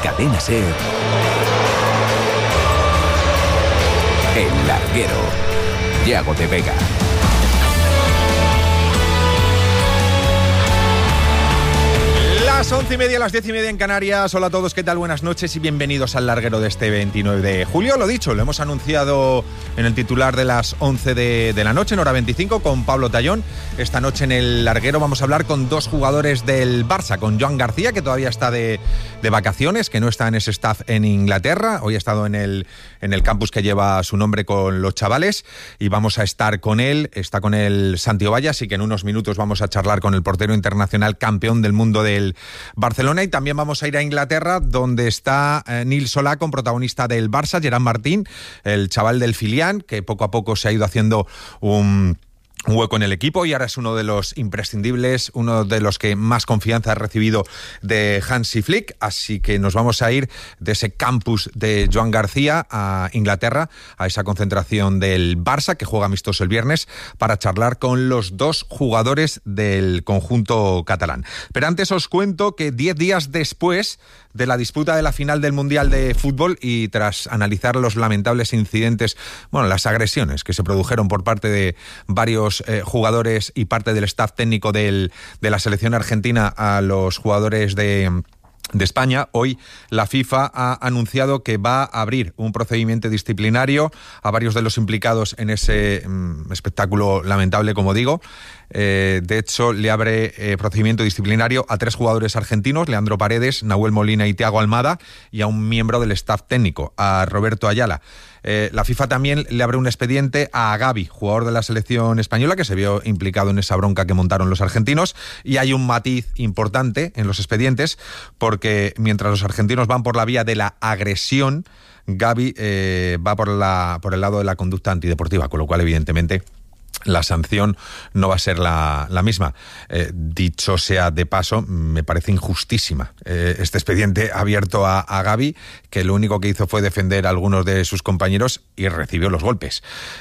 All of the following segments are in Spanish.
Cadena SER, El Larguero, Yago de Vega. Las 11:30, las 10:30 en Canarias. Hola a todos, ¿qué tal? Buenas noches y bienvenidos al Larguero de este 29 de julio. Lo dicho, lo hemos anunciado en el titular de las 11 de la noche, en hora 25, con Pablo Tallón. Esta noche en el Larguero vamos a hablar con dos jugadores del Barça, con Joan García, que todavía está de vacaciones, que no está en ese staff en Inglaterra. Hoy ha estado en el campus que lleva su nombre con los chavales y vamos a estar con él. Está con él Santi Ovalle, así que en unos minutos vamos a charlar con el portero internacional campeón del mundo del Barcelona, y también vamos a ir a Inglaterra, donde está Nil Solà, con protagonista del Barça, Gerard Martín, el chaval del filial, que poco a poco se ha ido haciendo un hueco en el equipo y ahora es uno de los imprescindibles, uno de los que más confianza ha recibido de Hansi Flick. Así que nos vamos a ir de ese campus de Joan García a Inglaterra, a esa concentración del Barça, que juega amistoso el viernes, para charlar con los dos jugadores del conjunto catalán. Pero antes os cuento que 10 días después de la disputa de la final del Mundial de Fútbol y tras analizar los lamentables incidentes, las agresiones que se produjeron por parte de varios jugadores y parte del staff técnico de la selección argentina a los jugadores de España, hoy la FIFA ha anunciado que va a abrir un procedimiento disciplinario a varios de los implicados en ese espectáculo lamentable, como digo. De hecho, le abre procedimiento disciplinario a 3 jugadores argentinos, Leandro Paredes, Nahuel Molina y Thiago Almada, y a un miembro del staff técnico, a Roberto Ayala. La FIFA también le abre un expediente a Gavi, jugador de la selección española, que se vio implicado en esa bronca que montaron los argentinos, y hay un matiz importante en los expedientes, porque mientras los argentinos van por la vía de la agresión, Gavi va por el lado de la conducta antideportiva, con lo cual, evidentemente, la sanción no va a ser la misma. Dicho sea de paso, me parece injustísima este expediente abierto a Gavi, que lo único que hizo fue defender a algunos de sus compañeros y recibió los golpes.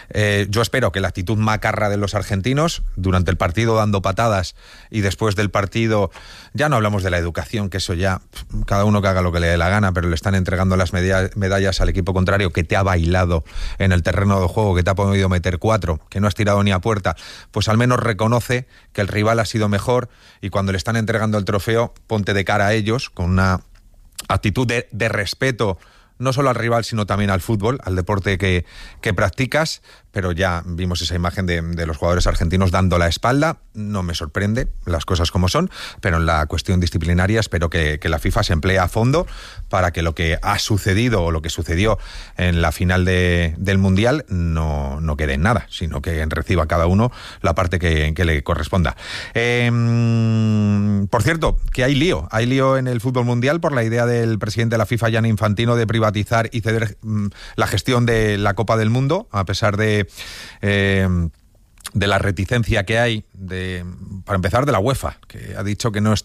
Yo espero que la actitud macarra de los argentinos durante el partido dando patadas y después del partido, ya no hablamos de la educación, que eso ya cada uno que haga lo que le dé la gana, pero le están entregando las medallas al equipo contrario, que te ha bailado en el terreno de juego, que te ha podido meter 4, que no has tirado ni a puerta, pues al menos reconoce que el rival ha sido mejor, y cuando le están entregando el trofeo, ponte de cara a ellos con una actitud de respeto, no solo al rival, sino también al fútbol, al deporte que practicas. Pero ya vimos esa imagen de los jugadores argentinos dando la espalda. No me sorprende, las cosas como son, pero en la cuestión disciplinaria espero que la FIFA se emplee a fondo para que lo que ha sucedido o lo que sucedió en la final del Mundial no quede en nada, sino que reciba cada uno la parte que le corresponda. Por cierto, que hay lío en el fútbol mundial por la idea del presidente de la FIFA, Gianni Infantino, de privatizar y ceder la gestión de la Copa del Mundo, a pesar de la reticencia que hay, para empezar, de la UEFA, que ha dicho que no